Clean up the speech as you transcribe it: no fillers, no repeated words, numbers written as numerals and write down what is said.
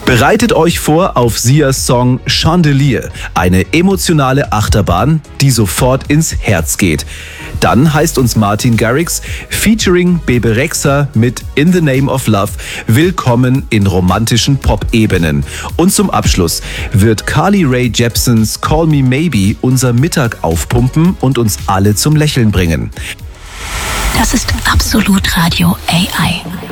Bereitet euch vor auf Sias Song Chandelier, eine emotionale Achterbahn, die sofort ins Herz geht. Dann heißt uns Martin Garrix featuring Bebe Rexha mit In the Name of Love willkommen in romantischen Pop-Ebenen. Und zum Abschluss wird Carly Rae Jepsens Call Me Maybe unser Mittag aufpumpen und uns alle zum Lächeln bringen. Das ist Absolut Radio AI.